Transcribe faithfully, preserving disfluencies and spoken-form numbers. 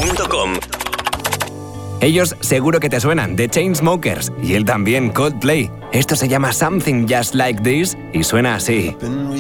punto com. Ellos seguro que te suenan, The Chainsmokers, y él también, Coldplay. Esto se llama Something Just Like This y suena así.